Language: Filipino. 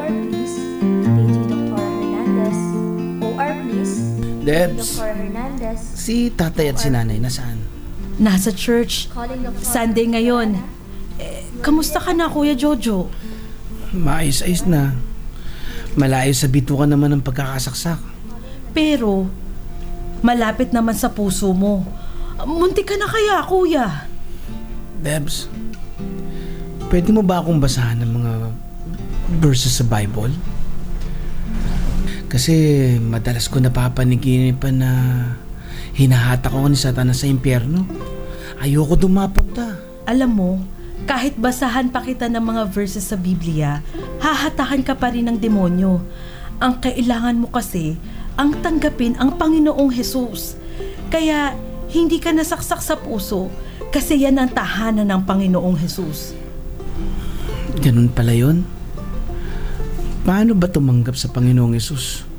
OR please. Paging Dr. Hernandez. OR please. Debs, Dr. Hernandez. si tatay at si nanay nasaan? Nasa church. Calling Dr. Sunday ngayon. Kamusta ka na, Kuya Jojo? Maayos-ayos na. Malayo sa bitukan naman ang pagkakasaksak. Pero, malapit naman sa puso mo. Muntik ka na kaya, Kuya? Debs, pwede mo ba akong basahan ng mga verses sa Bible? Kasi madalas ko napapaniginipan na hinahatak ako ni Satanas sa impyerno. Ayoko dumapunta. Alam mo, kahit basahan pa kita ng mga verses sa Biblia, hahatakan ka pa rin ng demonyo. Ang kailangan mo kasi, ang tanggapin ang Panginoong Hesus. Kaya, hindi ka nasaksak sa puso kasi yan ang tahanan ng Panginoong Hesus. Ganun pala yun? Paano ba tumanggap sa Panginoong Yesus?